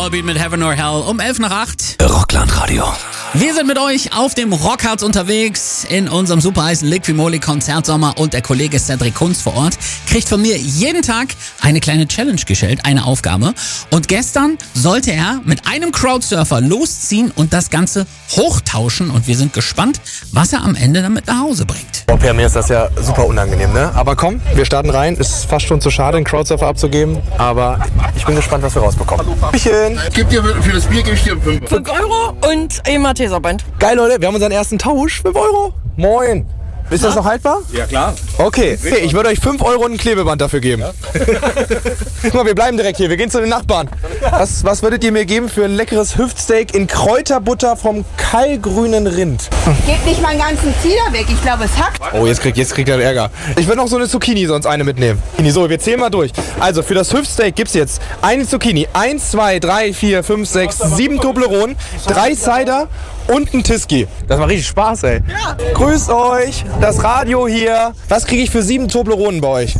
Volbeat mit Heaven or Hell um 7:55. Rockland-Radio. Wir sind mit euch auf dem Rockharz unterwegs in unserem super heißen Liquimoli Konzertsommer und der Kollege Cedric Kunz vor Ort kriegt von mir jeden Tag eine kleine Challenge gestellt, eine Aufgabe. Und gestern sollte er mit einem Crowdsurfer losziehen und das Ganze hochtauschen und wir sind gespannt, was er am Ende damit nach Hause bringt. Oh, Per, mir ist das ja super unangenehm, ne? Aber komm, wir starten rein. Ist fast schon zu schade, einen Crowdsurfer abzugeben. Aber ich bin gespannt, was wir rausbekommen. Bierchen. Gib dir für das Bier gebe ich dir 5 € und ein Malteserband. Geil, Leute, wir haben unseren ersten Tausch. 5 €. Moin. Ist das noch haltbar? Ja, klar. Okay, ich würde euch 5 € und ein Klebeband dafür geben. Ja. Guck mal, wir bleiben direkt hier. Wir gehen zu den Nachbarn. Was würdet ihr mir geben für ein leckeres Hüftsteak in Kräuterbutter vom kallgrünen Rind? Gebt nicht meinen ganzen Zieder weg. Ich glaube, es hackt. Oh, jetzt kriegt er Ärger. Ich würde noch so eine Zucchini sonst eine mitnehmen. So, wir zählen mal durch. Also, für das Hüftsteak gibt's jetzt eine Zucchini, 1, 2, 3, 4, 5, 6, 7 Toblerone, 3 Cider und ein Tiski. Das macht richtig Spaß, ey. Ja. Grüßt euch, das Radio hier. Was kriege ich für 7 Tobleronen bei euch?